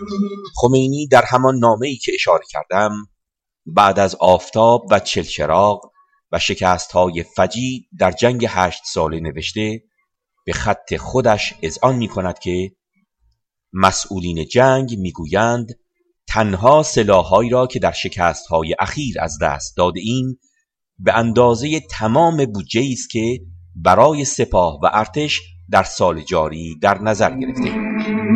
خمینی در همان نامه‌ای که اشاره کردم بعد از آفتاب و چلچراغ و شکست‌های فجیع در جنگ 8 ساله نوشته به خط خودش اذعان می‌کند که مسئولین جنگ می‌گویند تنها سلاح‌هایی را که در شکست‌های اخیر از دست داده‌ایم به اندازه تمام بودجه‌ای است که برای سپاه و ارتش در سال جاری در نظر گرفته‌ایم.